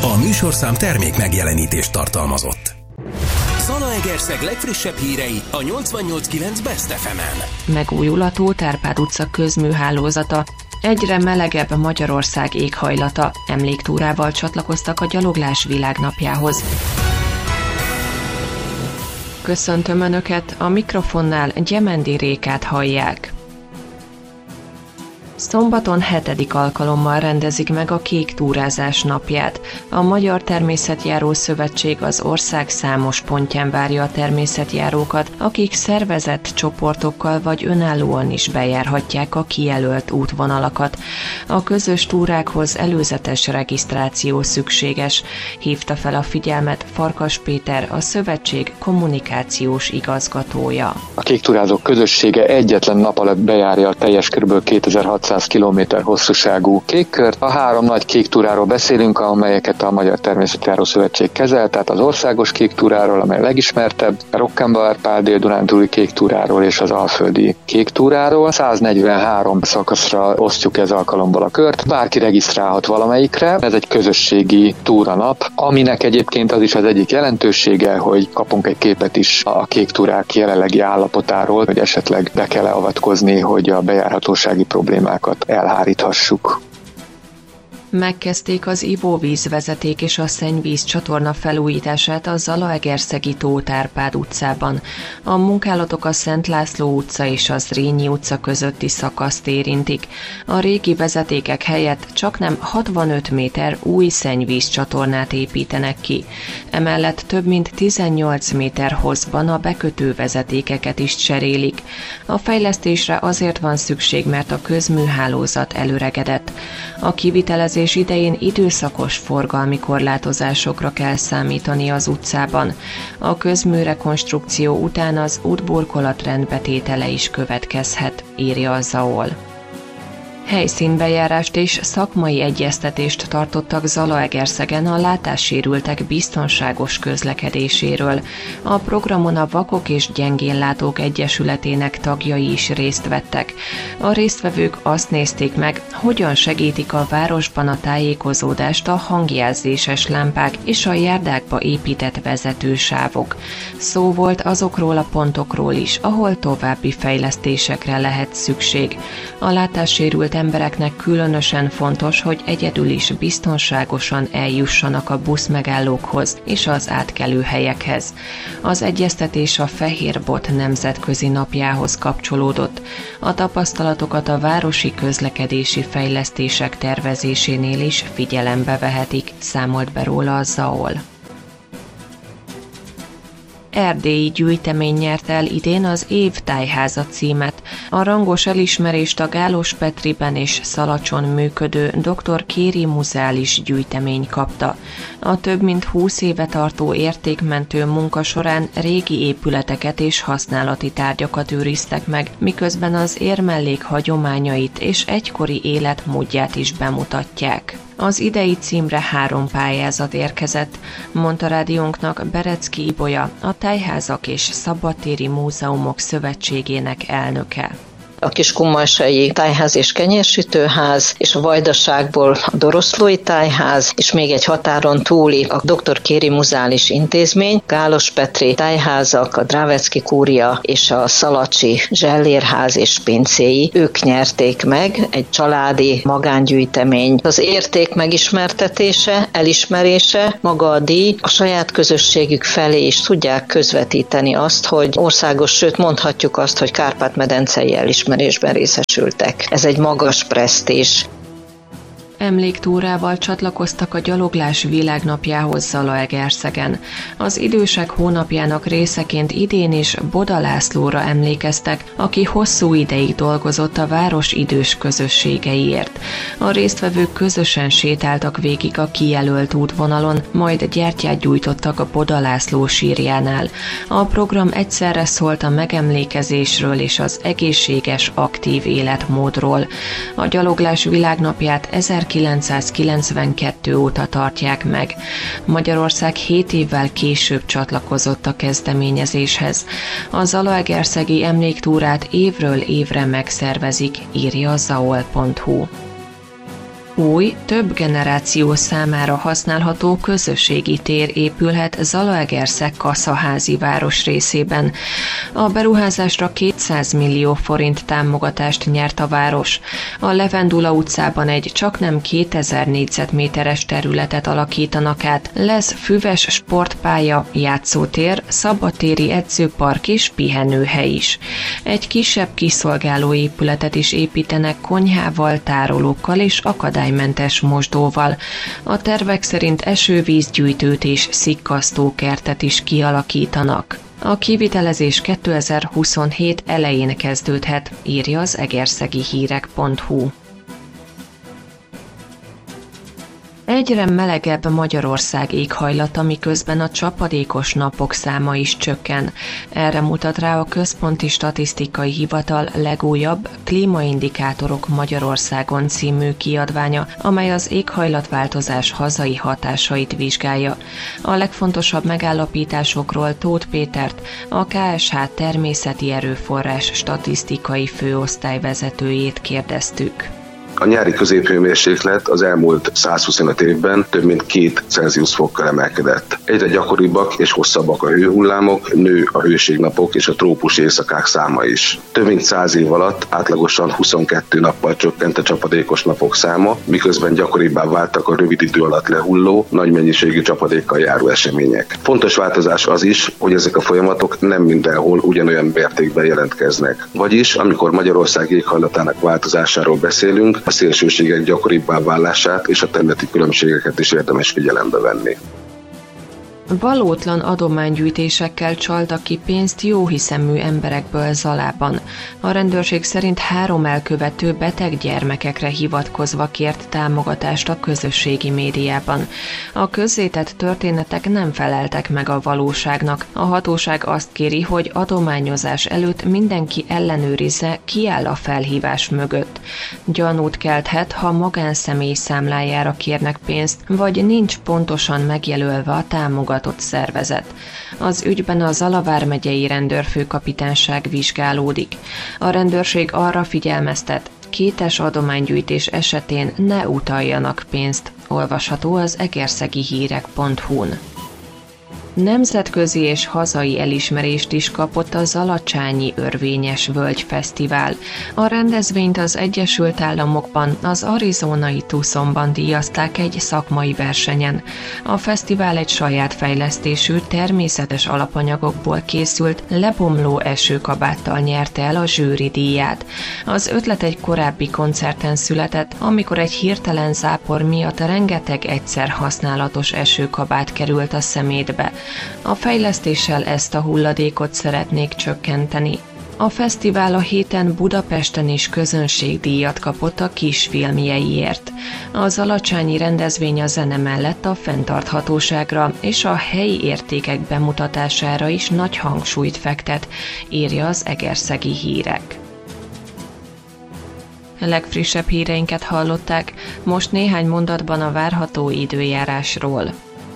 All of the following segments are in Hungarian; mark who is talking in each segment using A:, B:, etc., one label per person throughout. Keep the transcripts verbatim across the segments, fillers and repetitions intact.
A: A műsorszám termék megjelenítést tartalmazott. Zalaegerszeg legfrissebb hírei a nyolcvannyolc kilenc Best ef emen.
B: Megújul a Tóth Árpád utca közműhálózata. Egyre melegebb Magyarország éghajlata. Emléktúrával csatlakoztak a Gyaloglás Világnapjához. Köszöntöm Önöket, a mikrofonnál Gyemendi Rékát hallják. Szombaton hetedik alkalommal rendezik meg a Kék túrázás napját. A Magyar Természetjáró Szövetség az ország számos pontján várja a természetjárókat, akik szervezett csoportokkal vagy önállóan is bejárhatják a kijelölt útvonalakat. A közös túrákhoz előzetes regisztráció szükséges, hívta fel a figyelmet Farkas Péter, a szövetség kommunikációs igazgatója.
C: A Kék túrázók közössége egyetlen nap alatt bejárja a teljes kb. kétezer-hatszáz kilométer hosszúságú kékkört. A három nagy kék túráról beszélünk, amelyeket a Magyar Természetjáró Szövetség kezel, tehát az országos kék túráról, amely a legismertebb, a Rokkenbauer-Pál Dél-Dunántúli kék túráról és az alföldi kék túráról. száznegyvenhárom szakaszra osztjuk ez alkalomból a kört. Bárki regisztrálhat valamelyikre. Ez egy közösségi túranap, aminek egyébként az is az egyik jelentősége, hogy kapunk egy képet is a kék túrák jelenlegi állapotáról, hogy esetleg be kell avatkozni, hogy a bejárhatósági problémákat elháríthassuk.
B: Megkezdték az ivóvízvezeték és a szennyvíz csatorna felújítását a zalaegerszegi Tóth Árpád utcában. A munkálatok a Szent László utca és a Zrínyi utca közötti szakaszt érintik. A régi vezetékek helyett csaknem hatvanöt méter új szennyvíz csatornát építenek ki. Emellett több mint tizennyolc méter hosszban a bekötő vezetékeket is cserélik. A fejlesztésre azért van szükség, mert a közműhálózat előregedett. A kivitelezés és idején időszakos forgalmi korlátozásokra kell számítani az utcában. A közműrekonstrukció után az útburkolat rendbetétele is következhet, írja a zé á o el. Helyszínbejárást és szakmai egyeztetést tartottak Zalaegerszegen a látássérültek biztonságos közlekedéséről. A programon a Vakok és Gyengénlátók Egyesületének tagjai is részt vettek. A résztvevők azt nézték meg, hogyan segítik a városban a tájékozódást a hangjelzéses lámpák és a járdákba épített vezetősávok. Szó volt azokról a pontokról is, ahol további fejlesztésekre lehet szükség. A látássérült embereknek különösen fontos, hogy egyedül is biztonságosan eljussanak a buszmegállókhoz és az átkelőhelyekhez. Az egyeztetés a Fehérbot nemzetközi napjához kapcsolódott. A tapasztalatokat a városi közlekedési fejlesztések tervezésénél is figyelembe vehetik, számolt be róla a zé á o el. Erdélyi gyűjtemény nyert el idén az Év tájháza címet. A rangos elismerést a Gálos Petriben és Szalacson működő doktor Kéri Muzeális gyűjtemény kapta. A több mint húsz éve tartó értékmentő munka során régi épületeket és használati tárgyakat őriztek meg, miközben az érmellék hagyományait és egykori életmódját is bemutatják. Az idei címre három pályázat érkezett, mondta rádiónknak Berecki Ibolya, a Tájházak és Szabadtéri Múzeumok Szövetségének elnöke.
D: A Kiskunmalsai Tájház és Kenyérsütőház, és a Vajdaságból a Doroszlói Tájház, és még egy határon túli a doktor Kéri Muzeális Intézmény, Gálos Petri Tájházak, a Drávecki Kúria és a Szalacsi Zsellérház és pincéi, ők nyerték meg, egy családi magángyűjtemény. Az érték megismertetése, elismerése, maga a díj, a saját közösségük felé is tudják közvetíteni azt, hogy országos, sőt mondhatjuk azt, hogy Kárpát-medencei elismerés részesültek. Ez egy magas presztízs.
B: Emléktúrával csatlakoztak a Gyaloglás Világnapjához Zalaegerszegen. Az idősek hónapjának részeként idén is Boda Lászlóra emlékeztek, aki hosszú ideig dolgozott a város idős közösségeiért. A résztvevők közösen sétáltak végig a kijelölt útvonalon, majd gyertyát gyújtottak a Boda László sírjánál. A program egyszerre szólt a megemlékezésről és az egészséges, aktív életmódról. A Gyaloglás Világnapját ezerkilencszázkilencvenkettő óta tartják meg. Magyarország hét évvel később csatlakozott a kezdeményezéshez. A zalaegerszegi emléktúrát évről évre megszervezik, írja a zaol pont hu. új, több generáció számára használható közösségi tér épülhet Zalaegerszeg Kaszaházi városrészében. A beruházásra kétszáz millió forint támogatást nyert a város. A Levendula utcában egy csaknem kétezer négyzetméteres területet alakítanak át. Lesz füves sportpálya, játszótér, szabadtéri edzőpark és pihenőhely is. Egy kisebb kiszolgáló épületet is építenek konyhával, tárolókkal és akadálymentes mosdóval. A tervek szerint esővízgyűjtőt és szikkasztókertet is kialakítanak. A kivitelezés kétezer-huszonhét elején kezdődhet, írja az egerszegi hírek pont hu. Egyre melegebb Magyarország éghajlata, miközben a csapadékos napok száma is csökken. Erre mutat rá a Központi Statisztikai Hivatal legújabb Klímaindikátorok Magyarországon című kiadványa, amely az éghajlatváltozás hazai hatásait vizsgálja. A legfontosabb megállapításokról Tóth Pétert, a ká es há természeti erőforrás statisztikai főosztály vezetőjét kérdeztük.
E: A nyári középhőmérséklet az elmúlt százhuszonöt évben több mint két Celsius fokkal emelkedett. Egyre gyakoribbak és hosszabbak a hőhullámok, nő a hőségnapok és a trópus éjszakák száma is. Több mint száz év alatt átlagosan huszonkettő nappal csökkent a csapadékos napok száma, miközben gyakoribbá váltak a rövid idő alatt lehulló, nagy mennyiségű csapadékkal járó események. Fontos változás az is, hogy ezek a folyamatok nem mindenhol ugyanolyan mértékben jelentkeznek. Vagyis, amikor Magyarország éghajlatának változásáról beszélünk, a szélsőségek gyakoribbá válását és a területi különbségeket is érdemes figyelembe venni.
B: Valótlan adománygyűjtésekkel csaltak ki pénzt jóhiszemű emberekből Zalában. A rendőrség szerint három elkövető beteg gyermekekre hivatkozva kért támogatást a közösségi médiában. A közzétett történetek nem feleltek meg a valóságnak. A hatóság azt kéri, hogy adományozás előtt mindenki ellenőrizze, ki áll a felhívás mögött. Gyanút kelthet, ha magánszemély számlájára kérnek pénzt, vagy nincs pontosan megjelölve a támogatás szervezet. Az ügyben a Zala vármegyei rendőrfőkapitányság vizsgálódik. A rendőrség arra figyelmeztet, kétes adománygyűjtés esetén ne utaljanak pénzt, olvasható az egerszegi hírek pont hu-n. Nemzetközi és hazai elismerést is kapott a Zalacsányi Örvényes Völgy Fesztivál. A rendezvényt az Egyesült Államokban, az arizonai Tucsonban díjazták egy szakmai versenyen. A fesztivál egy saját fejlesztésű, természetes alapanyagokból készült, lebomló esőkabáttal nyerte el a zsűri díját. Az ötlet egy korábbi koncerten született, amikor egy hirtelen zápor miatt rengeteg egyszer használatos esőkabát került a szemétbe. A fejlesztéssel ezt a hulladékot szeretnék csökkenteni. A fesztivál a héten Budapesten is közönségdíjat kapott a kisfilmjeiért. Az alacsányi rendezvény a zene mellett a fenntarthatóságra és a helyi értékek bemutatására is nagy hangsúlyt fektet, írja az Egerszegi Hírek. Legfrissebb híreinket hallották, most néhány mondatban a várható időjárásról.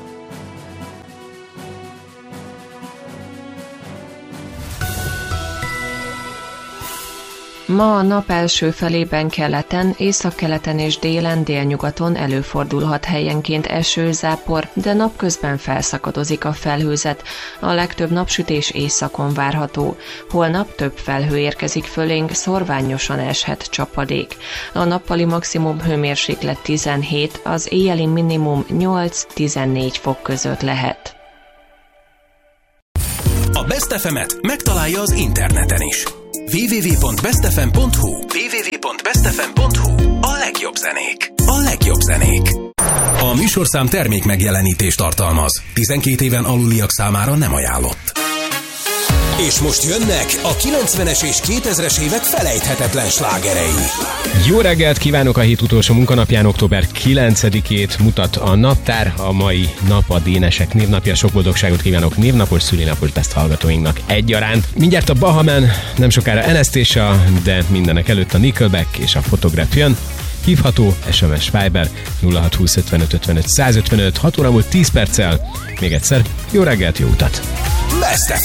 B: Ma a nap első felében keleten, északkeleten és délen, délnyugaton előfordulhat helyenként esőzápor, de napközben felszakadozik a felhőzet. A legtöbb napsütés északon várható. Holnap több felhő érkezik fölénk, szorványosan eshet csapadék. A nappali maximum hőmérséklet tizenhét, az éjjeli minimum nyolc-tizennégy fok között lehet.
A: A Best ef emet megtalálja az interneten is. double-u double-u double-u pont best f m pont h u double-u double-u double-u pont best f m pont h u A legjobb zenék. A legjobb zenék. A műsorszám termék megjelenítést tartalmaz. tizenkét éven aluliak számára nem ajánlott. És most jönnek a kilencvenes és kétezres évek felejthetetlen slágerei.
F: Jó reggelt kívánok! A hét utolsó munkanapján, október kilencedikét mutat a naptár. A mai nap a dénesek névnapja. Sok boldogságot kívánok névnapos, szülinapos Best hallgatóinknak egyaránt. Mindjárt a Bahaman, nem sokára Anastacia, de mindenek előtt a Nickelback és a Photograph jön. Hívható es em es Viber nulla hat húsz ötvenöt ötvenöt százötvenöt, hat óra múlt tíz perccel. Még egyszer, jó reggelt, jó utat!
A: Best ef